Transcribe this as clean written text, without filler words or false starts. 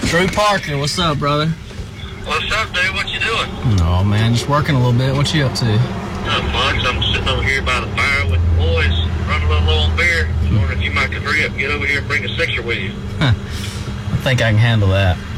Drew Parker, what's up, brother? What's up, dude? What you doing? Oh, man, just working a little bit. What you up to? Not much. I'm sitting over here by the fire with the boys, running a little low on beer. Just wondering if you might could hurry up and get over here and bring a sixer with you. I think I can handle that.